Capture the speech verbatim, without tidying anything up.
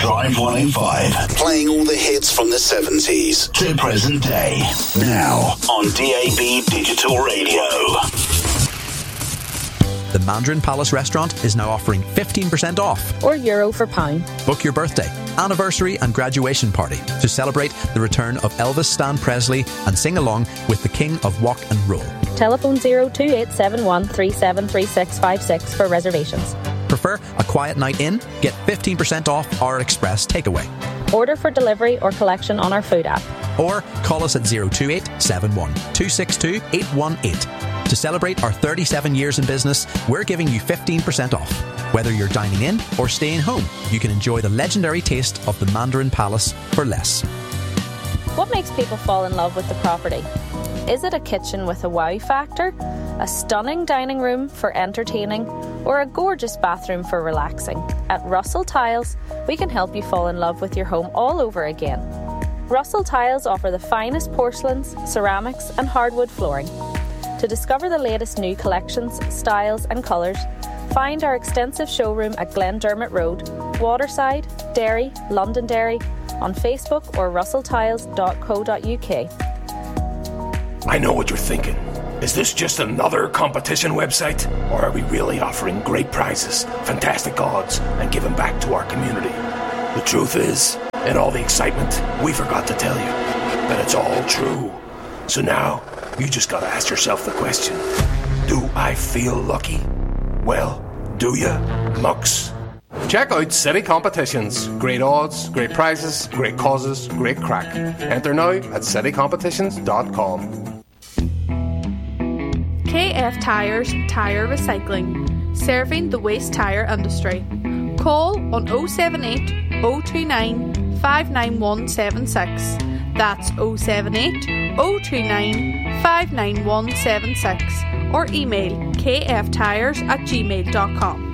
Drive one oh five. Playing all the hits from the seventies to present day. Now on D A B Digital Radio. The Mandarin Palace restaurant is now offering fifteen percent off. Or euro for pound. Book your birthday, anniversary and graduation party to celebrate the return of Elvis Stan Presley and sing along with the King of Walk and Roll. Telephone zero two eight seven one three seven three six five six for reservations. Prefer a quiet night in? Get fifteen percent off our express takeaway. Order for delivery or collection on our food app. Or call us at zero two eight seven one two six two eight one eight. To celebrate our thirty-seven years in business, we're giving you fifteen percent off. Whether you're dining in or staying home, you can enjoy the legendary taste of the Mandarin Palace for less. What makes people fall in love with the property? Is it a kitchen with a wow factor, a stunning dining room for entertaining, or a gorgeous bathroom for relaxing? At Russell Tiles, we can help you fall in love with your home all over again. Russell Tiles offer the finest porcelains, ceramics and hardwood flooring. To discover the latest new collections, styles and colours, find our extensive showroom at Glendermot Road, Waterside, Derry, Londonderry, on Facebook or russell tiles dot co dot uk. I know what you're thinking. Is this just another competition website? Or are we really offering great prizes, fantastic odds, and giving back to our community? The truth is, in all the excitement, we forgot to tell you that it's all true. So now, you just gotta ask yourself the question, do I feel lucky? Well, do ya, Mux? Check out City Competitions. Great odds, great prizes, great causes, great crack. Enter now at city competitions dot com. K F Tyres Tyre Recycling, serving the waste tyre industry. Call on oh seven eight, oh two nine, five nine one seven six. That's oh seven eight, oh two nine, five nine one seven six. Or email k f tyres at gmail dot com.